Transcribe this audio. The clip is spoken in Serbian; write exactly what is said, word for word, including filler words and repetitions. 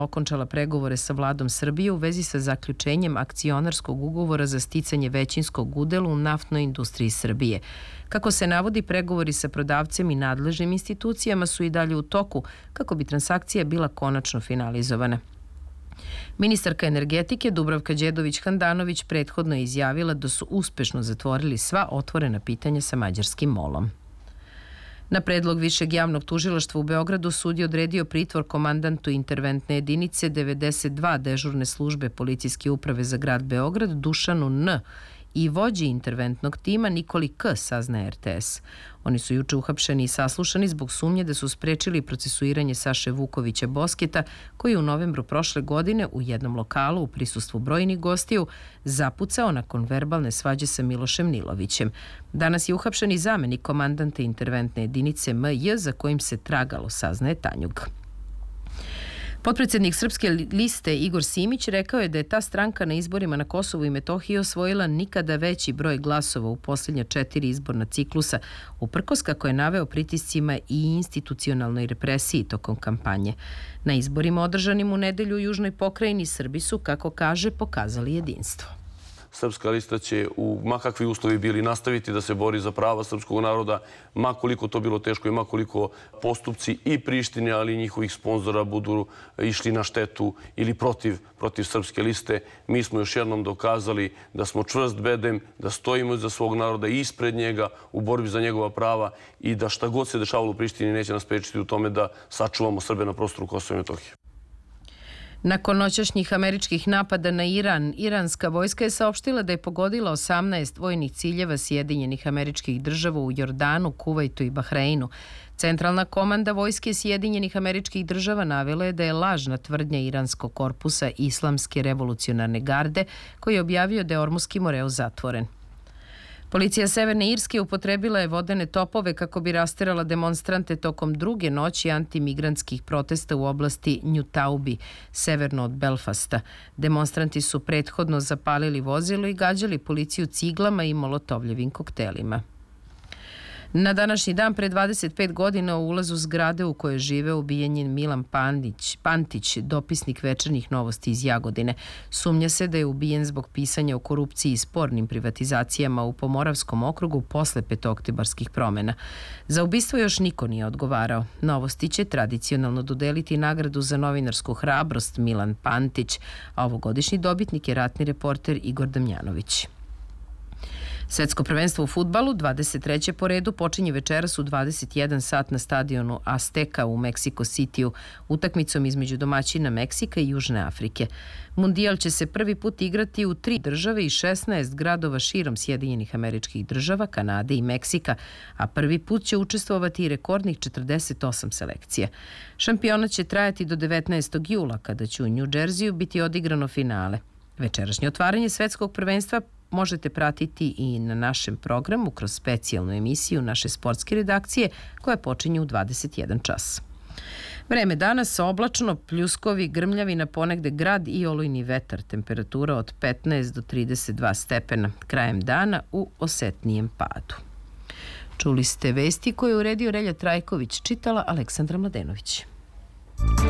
okončala pregovore sa vladom Srbije u vezi sa zaključenjem akcionarskog ugovora za sticanje većinskog udela u naftnoj industriji Srbije. Kako se navodi, pregovori sa prodavcem i nadležnim institucijama su i dalje u toku kako bi transakcija bila konačno finalizovana. Ministarka energetike Dubravka Đedović-Handanović prethodno je izjavila da su uspešno zatvorili sva otvorena pitanja sa mađarskim molom. Na predlog Višeg javnog tužilaštva u Beogradu sud je odredio pritvor komandantu interventne jedinice devedeset dva dežurne službe policijske uprave za grad Beograd Dušanu N. i vođi interventnog tima Nikoli K, saznaje R T S. Oni su juče uhapšeni i saslušani zbog sumnje da su sprečili procesuiranje Saše Vukovića Bosketa, koji je u novembru prošle godine u jednom lokalu u prisustvu brojnih gostiju zapucao nakon verbalne svađe sa Milošem Nilovićem. Danas je uhapšen i zamenik komandanta interventne jedinice M J, za kojim se tragalo, saznaje Tanjug. Potpredsednik Srpske liste Igor Simić rekao je da je ta stranka na izborima na Kosovu i Metohiji osvojila nikada veći broj glasova u posljednja četiri izborna ciklusa, uprkos, kako je naveo, pritiscima i institucionalnoj represiji tokom kampanje. Na izborima održanim u nedelju u Južnoj pokrajini Srbi su, kako kaže, pokazali jedinstvo. Srpska lista će, u ma kakvi uslovi bili, nastaviti da se bori za prava srpskog naroda, ma koliko to bilo teško i ma koliko postupci i Prištine, ali i njihovih sponzora budu išli na štetu ili protiv, protiv Srpske liste. Mi smo još jednom dokazali da smo čvrst bedem, da stojimo iza svog naroda i ispred njega u borbi za njegova prava i da šta god se dešavalo u Prištini neće nas sprečiti u tome da sačuvamo Srbe na prostoru Kosova i Metohije. Nakon noćašnjih američkih napada na Iran, iranska vojska je saopštila da je pogodila osamnaest vojnih ciljeva Sjedinjenih Američkih Država u Jordanu, Kuvajtu i Bahreinu. Centralna komanda vojske Sjedinjenih Američkih Država navela je da je lažna tvrdnja iranskog korpusa Islamske revolucionarne garde, koji je objavio da je Ormuski moreo zatvoren. Policija Severne Irske upotrebila je vodene topove kako bi rasterala demonstrante tokom druge noći antimigrantskih protesta u oblasti Newtowbi, severno od Belfasta. Demonstranti su prethodno zapalili vozilo i gađali policiju ciglama i molotovljevim koktelima. Na današnji dan pre dvadeset pet godina u ulazu zgrade u kojoj žive ubijen je Milan Pantić, Pantić, dopisnik Večernjih novosti iz Jagodine. Sumnja se da je ubijen zbog pisanja o korupciji i spornim privatizacijama u Pomoravskom okrugu posle petooktobarskih promena. Za ubistvo još niko nije odgovarao. Novosti će tradicionalno dodeliti nagradu za novinarsku hrabrost Milan Pantić, a ovogodišnji dobitnik je ratni reporter Igor Damjanović. Svetsko prvenstvo u fudbalu, dvadeset treće po redu, počinje večeras u dvadeset jedan sat na stadionu Azteka u Meksiko Citiju, utakmicom između domaćina Meksika i Južne Afrike. Mundijal će se prvi put igrati u tri države i šesnaest gradova širom Sjedinjenih Američkih Država, Kanade i Meksika, a prvi put će učestvovati i rekordnih četrdeset osam selekcija. Šampionat će trajati do devetnaestog jula, kada će u New Jersiju biti odigrano finale. Večerašnje otvaranje svetskog prvenstva možete pratiti i na našem programu kroz specijalnu emisiju naše sportske redakcije koja počinje u dvadeset jedan čas. Vreme danas oblačno, pljuskovi, grmljavina, ponegde grad i olujni vetar. Temperatura od petnaest do trideset dva stepena. Krajem dana u osetnijem padu. Čuli ste vesti koje je uredio Relja Trajković, čitala Aleksandra Mladenović.